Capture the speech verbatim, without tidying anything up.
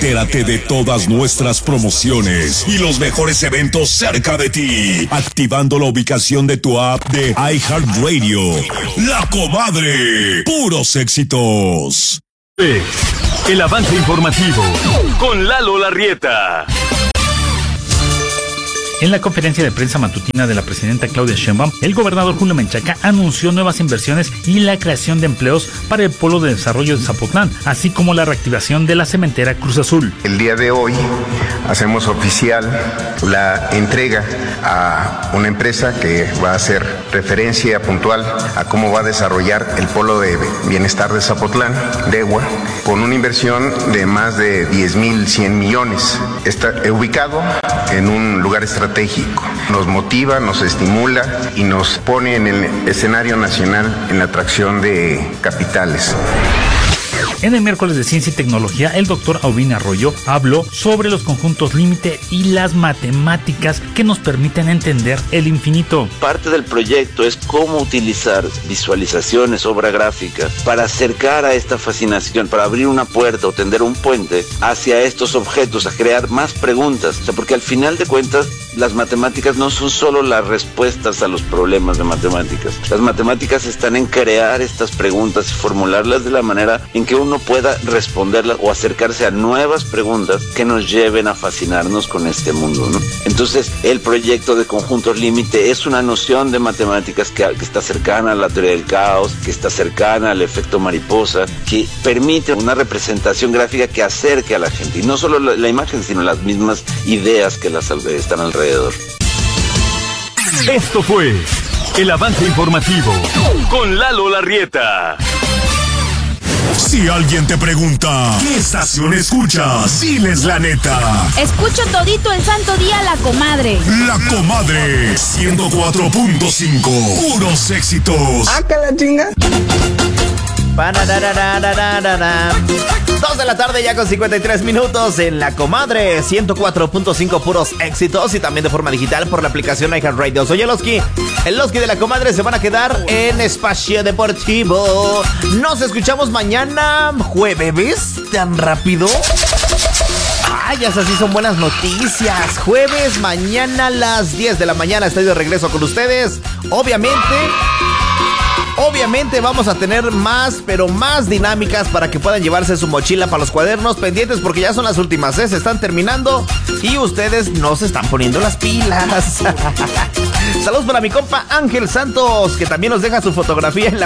Entérate de todas nuestras promociones y los mejores eventos cerca de ti, activando la ubicación de tu app de iHeartRadio. La Comadre, puros éxitos. El avance informativo con Lalo Larrieta. En la conferencia de prensa matutina de la presidenta Claudia Sheinbaum, el gobernador Julio Menchaca anunció nuevas inversiones y la creación de empleos para el Polo de Desarrollo de Zapotlán, así como la reactivación de la cementera Cruz Azul. El día de hoy hacemos oficial la entrega a una empresa que va a hacer referencia puntual a cómo va a desarrollar el Polo de Bienestar de Zapotlán, DEWA, con una inversión de más de diez mil cien millones. Está ubicado en un lugar estratégico. Nos motiva, nos estimula y nos pone en el escenario nacional en la atracción de capitales. En el miércoles de Ciencia y Tecnología, el doctor Aubin Arroyo habló sobre los conjuntos límite y las matemáticas que nos permiten entender el infinito. Parte del proyecto es cómo utilizar visualizaciones, obra gráfica, para acercar a esta fascinación, para abrir una puerta o tender un puente hacia estos objetos, a crear más preguntas. O sea, porque al final de cuentas, las matemáticas no son solo las respuestas a los problemas de matemáticas. Las matemáticas están en crear estas preguntas y formularlas de la manera en que uno pueda responderlas o acercarse a nuevas preguntas que nos lleven a fascinarnos con este mundo, ¿no? Entonces, el proyecto de conjuntos límite es una noción de matemáticas que, que está cercana a la teoría del caos, que está cercana al efecto mariposa, que permite una representación gráfica que acerque a la gente, y no solo la, la imagen, sino las mismas ideas que las están alrededor. Esto fue el avance informativo con Lalo Larrieta. Si alguien te pregunta, ¿qué estación escuchas? Diles la neta. Escucho todito el santo día La Comadre. La Comadre, ciento cuatro punto cinco. Puros éxitos. ¡Ah, que la chinga! Dos de la tarde ya con cincuenta y tres minutos en La Comadre, ciento cuatro punto cinco puros éxitos, y también de forma digital por la aplicación iHeartRadio. Soy el Loski. El Loski de La Comadre se van a quedar en Espacio Deportivo. Nos escuchamos mañana jueves. ¿Ves? ¿Tan rápido? Ay, esas sí son buenas noticias. Jueves, mañana a las diez de la mañana estoy de regreso con ustedes. Obviamente... Obviamente vamos a tener más, pero más dinámicas para que puedan llevarse su mochila para los cuadernos pendientes, porque ya son las últimas, ¿eh? Se están terminando y ustedes no se están poniendo las pilas. Saludos para mi compa Ángel Santos, que también nos deja su fotografía en la